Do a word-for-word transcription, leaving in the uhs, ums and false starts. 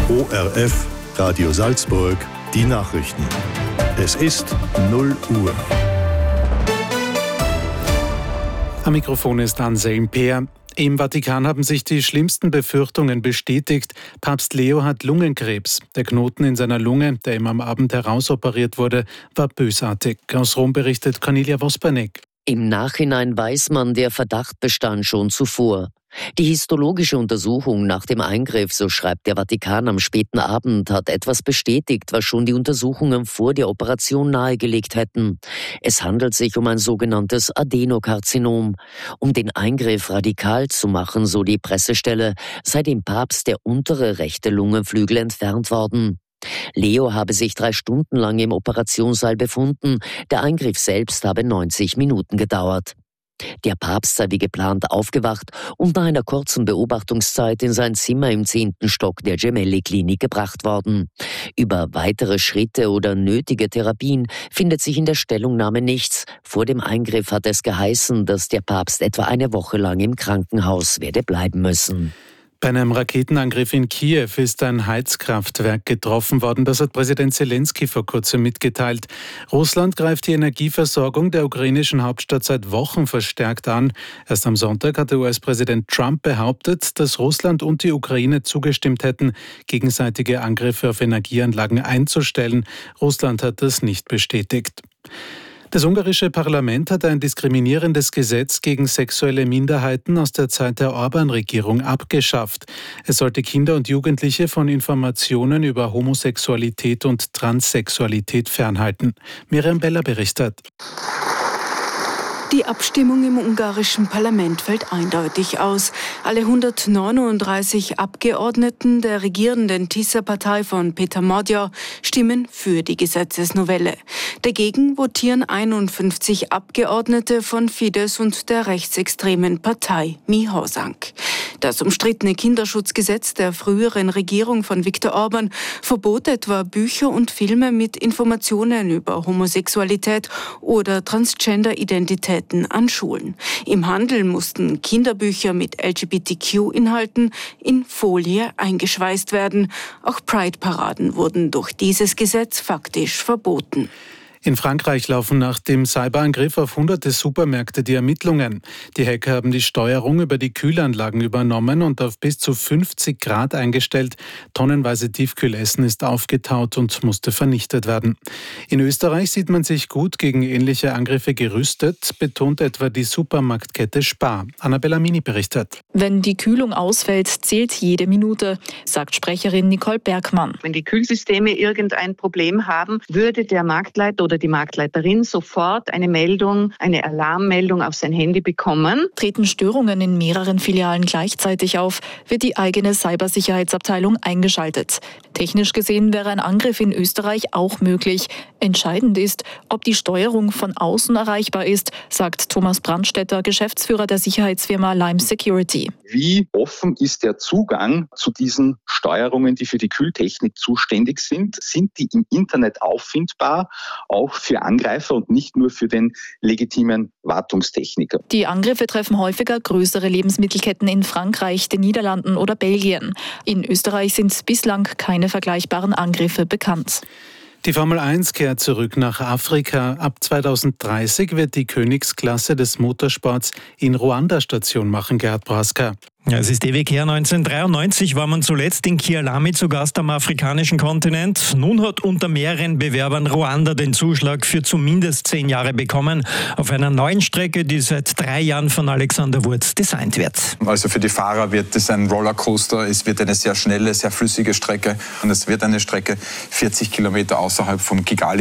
O R F, Radio Salzburg, die Nachrichten. Es ist null Uhr. Am Mikrofon ist Anselm Peer. Im Vatikan haben sich die schlimmsten Befürchtungen bestätigt. Papst Leo hat Lungenkrebs. Der Knoten in seiner Lunge, der ihm am Abend herausoperiert wurde, war bösartig. Aus Rom berichtet Cornelia Wosperneck. Im Nachhinein weiß man, der Verdacht bestand schon zuvor. Die histologische Untersuchung nach dem Eingriff, so schreibt der Vatikan am späten Abend, hat etwas bestätigt, was schon die Untersuchungen vor der Operation nahegelegt hätten. Es handelt sich um ein sogenanntes Adenokarzinom. Um den Eingriff radikal zu machen, so die Pressestelle, sei dem Papst der untere rechte Lungenflügel entfernt worden. Leo habe sich drei Stunden lang im Operationssaal befunden. Der Eingriff selbst habe neunzig Minuten gedauert. Der Papst sei wie geplant aufgewacht und nach einer kurzen Beobachtungszeit in sein Zimmer im zehnten Stock der Gemelli-Klinik gebracht worden. Über weitere Schritte oder nötige Therapien findet sich in der Stellungnahme nichts. Vor dem Eingriff hat es geheißen, dass der Papst etwa eine Woche lang im Krankenhaus werde bleiben müssen. Bei einem Raketenangriff in Kiew ist ein Heizkraftwerk getroffen worden. Das hat Präsident Zelensky vor kurzem mitgeteilt. Russland greift die Energieversorgung der ukrainischen Hauptstadt seit Wochen verstärkt an. Erst am Sonntag hatte U S-Präsident Trump behauptet, dass Russland und die Ukraine zugestimmt hätten, gegenseitige Angriffe auf Energieanlagen einzustellen. Russland hat das nicht bestätigt. Das ungarische Parlament hat ein diskriminierendes Gesetz gegen sexuelle Minderheiten aus der Zeit der Orbán-Regierung abgeschafft. Es sollte Kinder und Jugendliche von Informationen über Homosexualität und Transsexualität fernhalten. Miriam Beller berichtet. Die Abstimmung im ungarischen Parlament fällt eindeutig aus. Alle hundertneununddreißig Abgeordneten der regierenden Tisza-Partei von Peter Magyar stimmen für die Gesetzesnovelle. Dagegen votieren einundfünfzig Abgeordnete von Fidesz und der rechtsextremen Partei Mihosank. Das umstrittene Kinderschutzgesetz der früheren Regierung von Viktor Orbán verbot etwa Bücher und Filme mit Informationen über Homosexualität oder Transgender-Identität an Schulen. Im Handel mussten Kinderbücher mit L G B T Q-Inhalten in Folie eingeschweißt werden. Auch Pride-Paraden wurden durch dieses Gesetz faktisch verboten. In Frankreich laufen nach dem Cyberangriff auf hunderte Supermärkte die Ermittlungen. Die Hacker haben die Steuerung über die Kühlanlagen übernommen und auf bis zu fünfzig Grad eingestellt. Tonnenweise Tiefkühlessen ist aufgetaut und musste vernichtet werden. In Österreich sieht man sich gut gegen ähnliche Angriffe gerüstet, betont etwa die Supermarktkette Spar. Annabella Mini berichtet. Wenn die Kühlung ausfällt, zählt jede Minute, sagt Sprecherin Nicole Bergmann. Wenn die Kühlsysteme irgendein Problem haben, würde der Marktleiter oder die Marktleiterin sofort eine Meldung, eine Alarmmeldung auf sein Handy bekommen. Treten Störungen in mehreren Filialen gleichzeitig auf, wird die eigene Cybersicherheitsabteilung eingeschaltet. Technisch gesehen wäre ein Angriff in Österreich auch möglich. Entscheidend ist, ob die Steuerung von außen erreichbar ist, sagt Thomas Brandstetter, Geschäftsführer der Sicherheitsfirma Lime Security. Wie offen ist der Zugang zu diesen Steuerungen, die für die Kühltechnik zuständig sind? Sind die im Internet auffindbar, auch für Angreifer und nicht nur für den legitimen Wartungstechniker? Die Angriffe treffen häufiger größere Lebensmittelketten in Frankreich, den Niederlanden oder Belgien. In Österreich sind bislang keine vergleichbaren Angriffe bekannt. Die Formel eins kehrt zurück nach Afrika. Ab zweitausenddreißig wird die Königsklasse des Motorsports in Ruanda Station machen, Gerhard Braska. Ja, es ist ewig her. neunzehnhundertdreiundneunzig war man zuletzt in Kialami zu Gast am afrikanischen Kontinent. Nun hat unter mehreren Bewerbern Ruanda den Zuschlag für zumindest zehn Jahre bekommen auf einer neuen Strecke, die seit drei Jahren von Alexander Wurz designt wird. Also für die Fahrer wird es ein Rollercoaster. Es wird eine sehr schnelle, sehr flüssige Strecke und es wird eine Strecke vierzig Kilometer außerhalb vom Kigali.